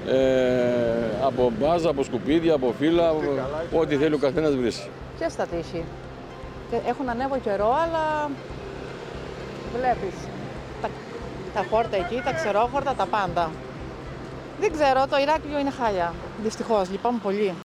από μπάζα, από σκουπίδια, από φύλλα, ό,τι θέλει ο καθένας βρίσκει. Ποιες θα τύχει? Έχουν ανέβω καιρό, αλλά βλέπεις τα χόρτα εκεί, τα ξερόχορτα, τα πάντα. Δεν ξέρω, το Ηράκλειο είναι χάλια. Δυστυχώς, λυπάμαι πολύ.